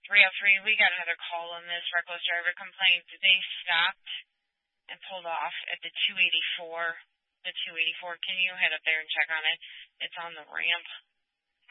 303, we got another call on this reckless driver complaint. They stopped and pulled off at the 284. The 284. Can you head up there and check on it? It's on the ramp